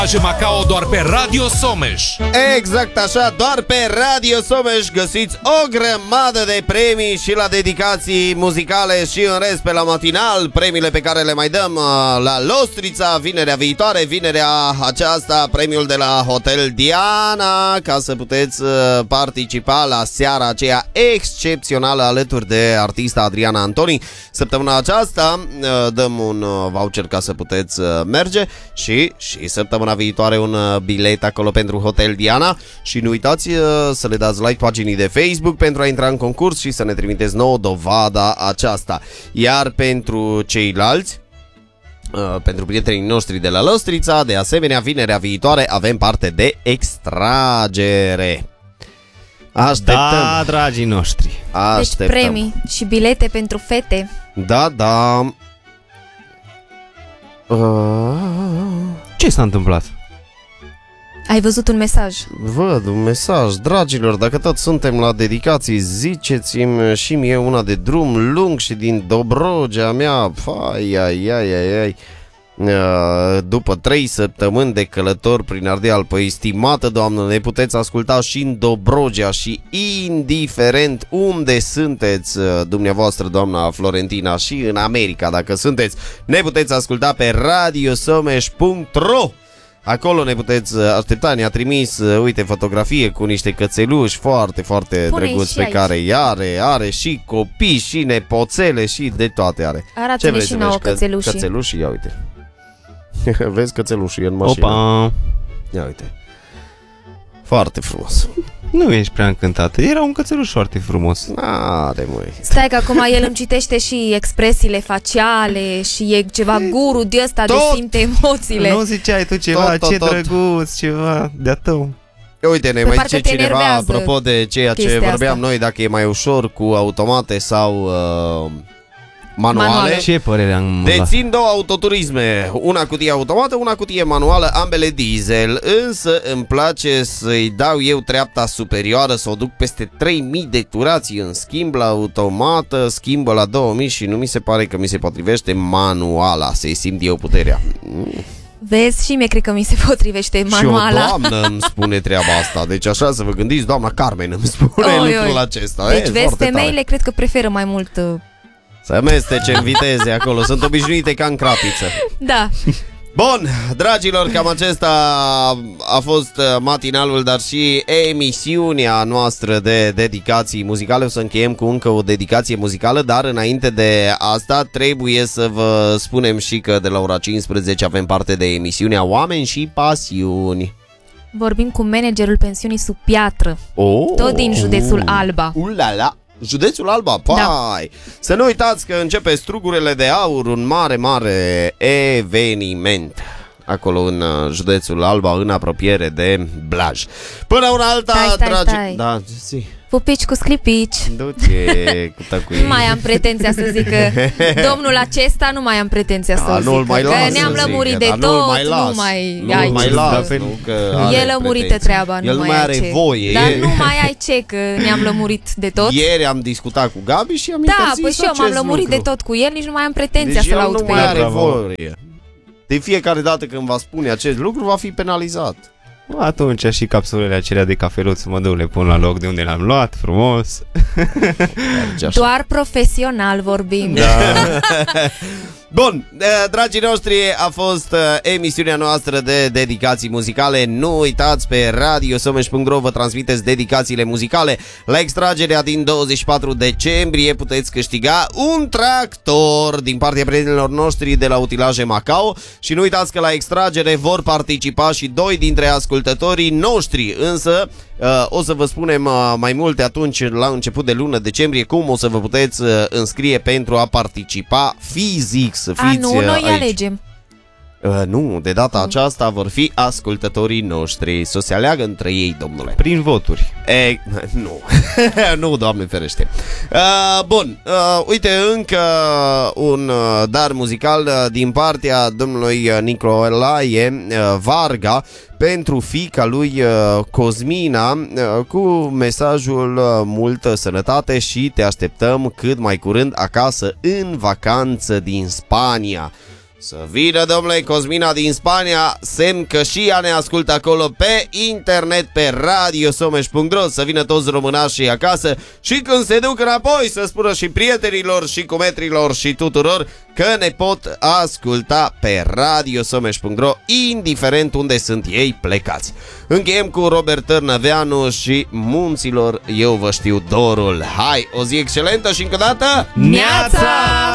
Macao doar pe Radio Someș. Exact așa, doar pe Radio Someș găsiți o grămadă de premii și la dedicații muzicale și în rest pe la matinal. Premiile pe care le mai dăm la Lostrița vinerea viitoare, vinerea aceasta, premiul de la Hotel Diana, ca să puteți participa la seara aceea excepțională alături de artista Adriana Antoni. Săptămâna aceasta dăm un voucher ca să puteți merge și săptămâna viitoare un bilet acolo pentru Hotel Diana. Și nu uitați să le dați like paginii de Facebook pentru a intra în concurs și să ne trimiteți nouă dovada aceasta. Iar pentru ceilalți, pentru prietenii noștri de la Lostrița, de asemenea, vinerea viitoare avem parte de extragere. Așteptăm. Da, dragii noștri. Așteptăm. Deci premii și bilete pentru fete. Da. Ce s-a întâmplat? Ai văzut un mesaj? Văd un mesaj. Dragilor, dacă tot suntem la dedicații, ziceți-mi și mie una de drum lung și din Dobrogea mea. Ai. După 3 săptămâni de călător prin Ardeal, păi, stimată doamnă, ne puteți asculta și în Dobrogea și indiferent unde sunteți dumneavoastră, doamna Florentina, și în America, dacă sunteți, ne puteți asculta pe radiosomeș.ro. Acolo ne puteți aștepta. Ne-a trimis, uite, fotografie cu niște cățeluși foarte, foarte drăguți pe care are și copii și nepoțele și de toate are. Arată-ne și nouă cățelușii. Cățelușii, ia uite. Vezi cățelușii în mașină? Opa! Ia uite. Foarte frumos. Nu ești prea încântată. Era un cățeluș foarte frumos. N-are, măi. Stai că acum el îmi citește și expresiile faciale și e ceva guru de ăsta de simte emoțiile. Nu ziceai tu ceva, tot. Drăguț, ceva de-a tău. Uite, ne mai zice cineva, apropo de ceea ce vorbeam noi, dacă e mai ușor cu automate sau manuale. Ce părere am? Dețin 2 autoturisme, una cutie automată, una cutie manuală, ambele diesel, însă îmi place să-i dau eu treapta superioară, să o duc peste 3000 de turații. În schimb la automată, schimbă la 2000 și nu mi se pare că mi se potrivește manuala, să-i simt eu puterea. Vezi, și mie cred că mi se potrivește manuala. Și o doamnă îmi spune treaba asta. Deci așa să vă gândiți, doamna Carmen îmi spune lucrul acesta. Deci vezi, femeile cred că preferă mai mult să mestece în viteze acolo. Sunt obișnuite ca în crapiță. Da. Bun, dragilor, cam acesta a fost matinalul, dar și emisiunea noastră de dedicații muzicale. O să încheiem cu încă o dedicație muzicală, dar înainte de asta trebuie să vă spunem și că de la ora 15 avem parte de emisiunea Oameni și Pasiuni. Vorbim cu managerul pensiunii sub piatră, tot din județul Alba. Ulala! Județul Alba, pai! Da. Să nu uitați că începe Strugurele de Aur, un mare eveniment acolo în județul Alba, în apropiere de Blaj. Până una alta, stai. Da, zi. Pupici cu sclipici. Du-te cu tăcuie. Nu mai am pretenția să zic că domnul acesta nu mai am pretenția să zic că ne-am lămurit de tot, nu mai las. E lămurită treaba, el nu mai are ce. voie. Dar nu mai ai ce, că ne-am lămurit de tot. Ieri am discutat cu Gabi și am interzis păi și eu m-am lămurit de tot cu el, nici nu mai am pretenția să-l aud pe el. Deci el nu mai are voie. De fiecare dată când va spune acest lucru, va fi penalizat. Atunci și capsulele acelea de cafeluț mă duc, le pun la loc de unde le-am luat, frumos. Doar profesional vorbim. Da. Bun, dragii noștri, a fost emisiunea noastră de dedicații muzicale. Nu uitați, pe radiosomeș.ro vă transmiteți dedicațiile muzicale. La extragerea din 24 decembrie puteți câștiga un tractor din partea prietenilor noștri de la Utilaje Macao. Și nu uitați că la extragere vor participa și 2 dintre ascultătorii noștri. Însă o să vă spunem mai multe atunci, la început de lună decembrie, cum o să vă puteți înscrie pentru a participa fizic. Să fiți noi aici. alegem. Nu, de data aceasta vor fi ascultătorii noștri. Să se aleagă între ei, domnule. Prin voturi. Nu. Nu, Doamne ferește. Bun, uite, încă un dar muzical din partea domnului Nicolae Varga pentru fiica lui Cosmina, cu mesajul multă sănătate și te așteptăm cât mai curând acasă în vacanță din Spania. Să vină, domnule, Cosmina din Spania, semn că și ea ne ascultă acolo pe internet, pe radiosomeș.ro. Să vină toți românașii acasă și când se duc înapoi să spună și prietenilor și cumetrilor și tuturor că ne pot asculta pe radiosomeș.ro, indiferent unde sunt ei plecați. Încheiem cu Robert Târnăveanu și Munților eu vă știu dorul. Hai, o zi excelentă și încă o dată Neața!